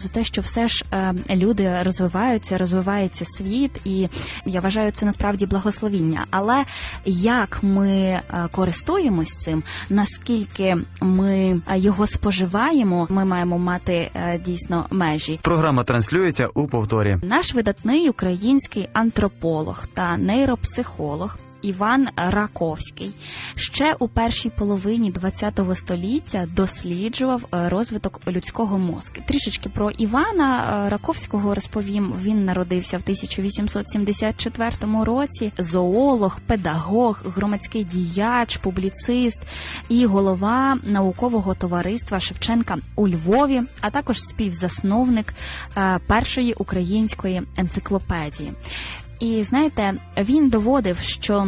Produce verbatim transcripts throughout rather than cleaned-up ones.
те, що все ж люди розвиваються, розвивається світ, і я вважаю, це насправді благословіння. Але як ми користуємось цим, наскільки ми його споживаємо, ми маємо мати дійсно межі. Програма транслюється у повторі. Наш видатний український антрополог та нейропсихолог Іван Раковський ще у першій половині ХХ століття досліджував розвиток людського мозку. Трішечки про Івана Раковського розповім. Він народився в тисяча вісімсот сімдесят четвертому році. Зоолог, педагог, громадський діяч, публіцист і голова наукового товариства Шевченка у Львові, а також співзасновник першої української енциклопедії. І, знаєте, він доводив, що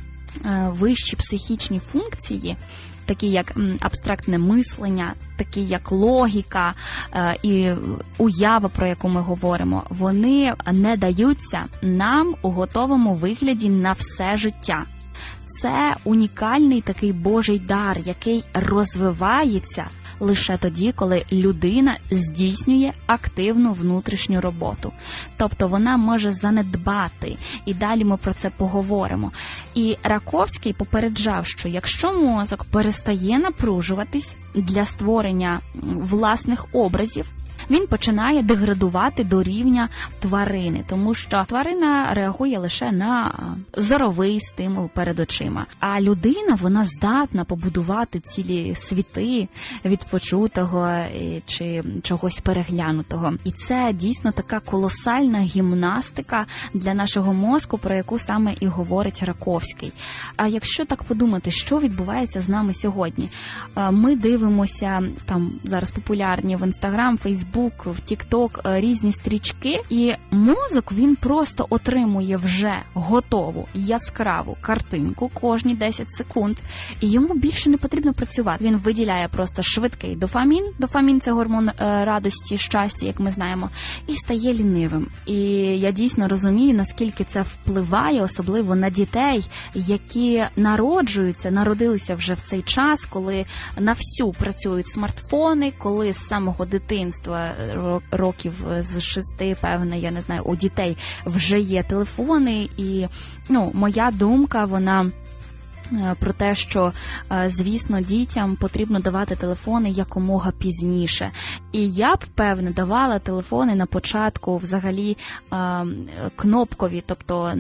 вищі психічні функції, такі як абстрактне мислення, такі як логіка і уява, про яку ми говоримо, вони не даються нам у готовому вигляді на все життя. Це унікальний такий Божий дар, який розвивається лише тоді, коли людина здійснює активну внутрішню роботу. Тобто вона може занедбати, і далі ми про це поговоримо. І Раковський попереджав, що якщо мозок перестає напружуватись для створення власних образів, він починає деградувати до рівня тварини, тому що тварина реагує лише на зоровий стимул перед очима. А людина, вона здатна побудувати цілі світи від почутого чи чогось переглянутого. І це дійсно така колосальна гімнастика для нашого мозку, про яку саме і говорить Раковський. А якщо так подумати, що відбувається з нами сьогодні? Ми дивимося, там зараз популярні в Інстаграм, Фейсбук, в Тік-Ток різні стрічки, і мозок, він просто отримує вже готову, яскраву картинку кожні десять секунд, і йому більше не потрібно працювати. Він виділяє просто швидкий дофамін, дофамін – це гормон радості, щастя, як ми знаємо, і стає лінивим. І я дійсно розумію, наскільки це впливає, особливо на дітей, які народжуються, народилися вже в цей час, коли на всю працюють смартфони, коли з самого дитинства, років з шести, певне, я не знаю, у дітей вже є телефони. І, ну, моя думка, вона про те, що, звісно, дітям потрібно давати телефони якомога пізніше. І я б, певне, давала телефони на початку взагалі кнопкові, тобто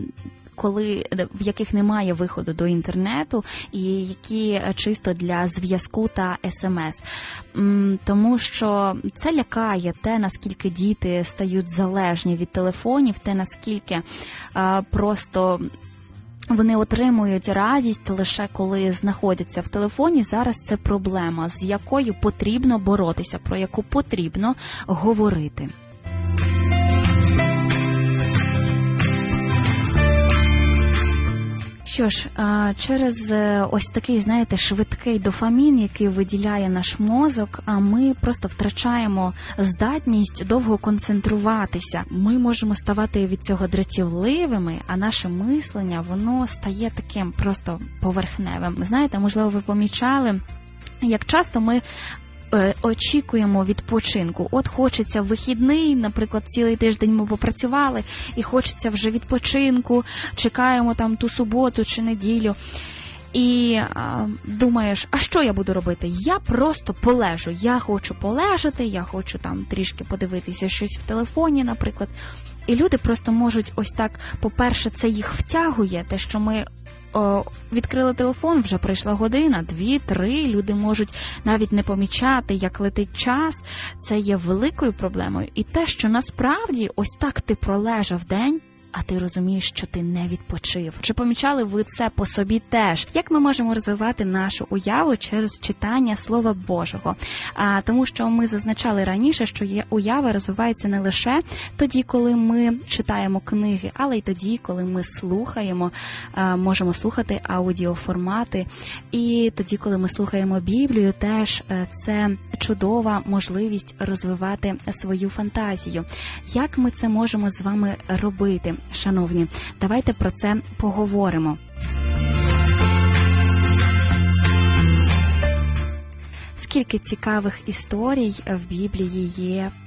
коли, в яких немає виходу до інтернету і які чисто для зв'язку та смс. Тому що це лякає те, наскільки діти стають залежні від телефонів, те, наскільки просто вони отримують радість лише коли знаходяться в телефоні. Зараз це проблема, з якою потрібно боротися, про яку потрібно говорити. Що ж, через ось такий, знаєте, швидкий дофамін, який виділяє наш мозок, ми просто втрачаємо здатність довго концентруватися. Ми можемо ставати від цього дратівливими, а наше мислення, воно стає таким просто поверхневим. Знаєте, можливо, ви помічали, як часто ми очікуємо відпочинку. От хочеться вихідний, наприклад, цілий тиждень ми попрацювали, і хочеться вже відпочинку, чекаємо там ту суботу чи неділю. І а, думаєш, а що я буду робити? Я просто полежу. Я хочу полежати, я хочу там трішки подивитися щось в телефоні, наприклад. І люди просто можуть ось так, по-перше, це їх втягує, те, що ми О, відкрили телефон, вже пройшла година, дві, три, люди можуть навіть не помічати, як летить час. Це є великою проблемою. І те, що насправді ось так ти пролежав день, а ти розумієш, що ти не відпочив. Чи помічали ви це по собі теж? Як ми можемо розвивати нашу уяву через читання Слова Божого? А, тому що ми зазначали раніше, що є уява розвивається не лише тоді, коли ми читаємо книги, але й тоді, коли ми слухаємо, а, можемо слухати аудіоформати. І тоді, коли ми слухаємо Біблію, теж це чудова можливість розвивати свою фантазію. Як ми це можемо з вами робити? Шановні, давайте про це поговоримо. Скільки цікавих історій в Біблії є